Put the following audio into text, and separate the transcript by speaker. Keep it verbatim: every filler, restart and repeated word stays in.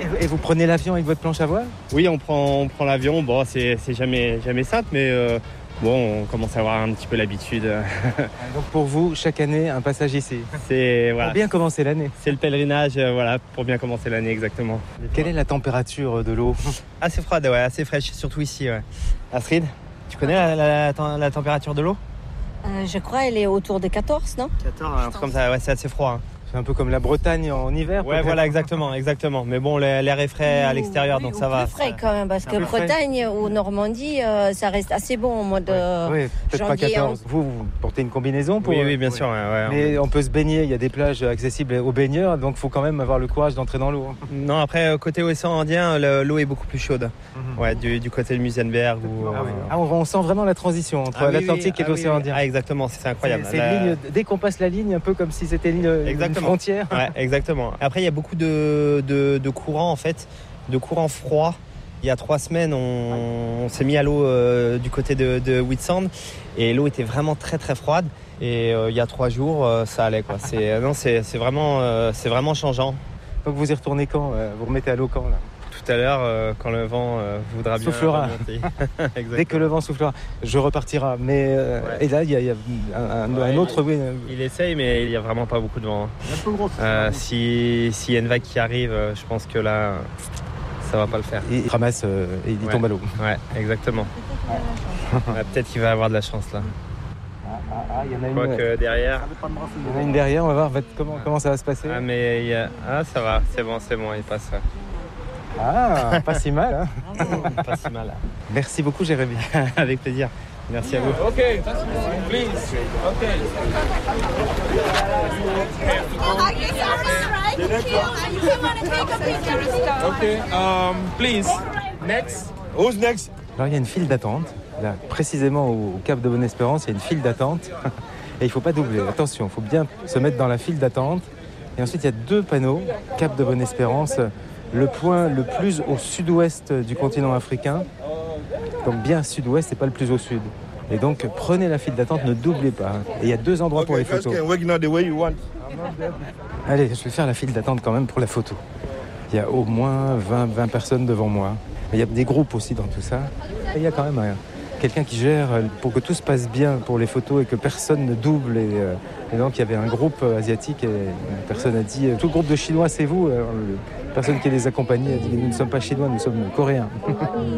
Speaker 1: Et vous prenez l'avion avec votre planche à voile ?
Speaker 2: Oui, on prend, on prend l'avion. Bon, c'est, c'est jamais, jamais simple, mais euh, bon, on commence à avoir un petit peu l'habitude.
Speaker 1: Donc pour vous, chaque année, un passage ici.
Speaker 2: C'est, voilà,
Speaker 1: Pour bien commencer l'année.
Speaker 2: c'est le pèlerinage, euh, voilà, pour bien commencer l'année, exactement.
Speaker 1: Quelle est la température de l'eau ?
Speaker 2: Assez froide, ouais, assez fraîche, surtout ici. Ouais. Astrid, tu connais la, la, la, la température de l'eau ?
Speaker 3: Euh, je crois qu'elle est autour de quatorze, non ?
Speaker 2: quatorze, un truc comme ça, ouais, c'est assez froid. Hein.
Speaker 1: C'est un peu comme la Bretagne en hiver.
Speaker 2: Ouais, voilà, exactement, exactement. Mais bon, l'air est frais à l'extérieur,
Speaker 3: oui,
Speaker 2: donc
Speaker 3: ou
Speaker 2: ça va.
Speaker 3: plus frais quand même, parce
Speaker 1: Un
Speaker 3: que
Speaker 1: peu frais.
Speaker 3: Bretagne ou Normandie, euh, ça reste assez bon au mois de
Speaker 1: Oui, peut-être pas
Speaker 3: janvier.
Speaker 1: quatorze. Vous, vous portez une combinaison pour...
Speaker 2: Oui, oui, bien sûr. Ouais, ouais.
Speaker 1: Mais on peut se baigner, il y a des plages accessibles aux baigneurs, donc il faut quand même avoir le courage d'entrer dans l'eau.
Speaker 2: Non, après, côté océan Indien, le- l'eau est beaucoup plus chaude.
Speaker 1: Mhm.
Speaker 2: Ouais, du, du côté de Musenberg. Ou,
Speaker 1: Ah, oui.
Speaker 2: euh,
Speaker 1: Ah, on, on sent vraiment la transition entre
Speaker 2: Ah oui,
Speaker 1: l'Atlantique
Speaker 2: oui,
Speaker 1: et
Speaker 2: ah
Speaker 1: l'océan
Speaker 2: oui,
Speaker 1: Indien.
Speaker 2: Ah, exactement, c'est incroyable.
Speaker 1: C'est, c'est
Speaker 2: La-
Speaker 1: une ligne, dès qu'on passe la ligne, un peu comme si c'était une, une
Speaker 2: Exactement.
Speaker 1: frontière.
Speaker 2: Ouais, exactement. Après, il y a beaucoup de, de, de courants, en fait, de courants froids. Il y a trois semaines, on, on s'est mis à l'eau euh, du côté de, de Whitsand et l'eau était vraiment très très froide. Et euh, il y a trois jours, euh, ça allait, quoi. C'est, euh, non, c'est, c'est, vraiment, euh, c'est vraiment changeant.
Speaker 1: Donc vous y retournez quand euh, Vous remettez à l'eau quand là
Speaker 2: Tout à l'heure, euh, quand le vent euh, voudra bien
Speaker 1: Soufflera.
Speaker 2: remonter.
Speaker 1: Dès que le vent soufflera, je repartira. Mais euh,
Speaker 2: Ouais.
Speaker 1: et là, il y a, il y a un, un-
Speaker 2: Ouais,
Speaker 1: un autre. Oui,
Speaker 2: Il essaye, mais il n'y a vraiment pas beaucoup de vent. Euh, si, s'il y a une vague qui arrive, euh, je pense que là, ça va pas le faire.
Speaker 1: il ramasse euh, et il
Speaker 2: Ouais.
Speaker 1: tombe à l'eau.
Speaker 2: Ouais, exactement. Ouais, peut-être qu'il va avoir de la chance là.
Speaker 1: Ah, il y en a une,
Speaker 2: Quoique derrière.
Speaker 1: il y en a une derrière. On va voir va- comment, comment ça va se passer.
Speaker 2: Ah, mais il y a... ah, ça va, c'est bon, c'est bon, il passe. Ouais.
Speaker 1: Ah, pas si mal. Hein.
Speaker 2: Pas si mal.
Speaker 1: Merci beaucoup, Jérémy.
Speaker 2: Avec plaisir. Merci à vous.
Speaker 4: Okay, please. Okay.
Speaker 5: Are you right? You want to take a picture?
Speaker 4: Okay. Um, please. Next. Who's next?
Speaker 1: Alors il y a une file d'attente. Là, précisément au Cap de Bonne-Espérance, il y a une file d'attente. Et il ne faut pas doubler. Attention, il faut bien se mettre dans la file d'attente. Et ensuite, il y a deux panneaux. Cap de Bonne-Espérance, le point le plus au sud-ouest du continent africain. Donc bien sud-ouest et pas le plus au sud. Et donc prenez la file d'attente, ne doublez pas. Et il y a deux endroits pour les photos. Allez, je vais faire la file d'attente quand même pour la photo. Il y a au moins vingt, vingt personnes devant moi. Mais il y a des groupes aussi dans tout ça. Et il y a quand même un, quelqu'un qui gère pour que tout se passe bien pour les photos et que personne ne double. Et, euh, et donc il y avait un groupe asiatique et une personne a dit « Tout le groupe de Chinois, c'est vous ?» Alors, le- La personne qui les accompagnait a dit « Nous ne sommes pas Chinois, nous sommes Coréens. »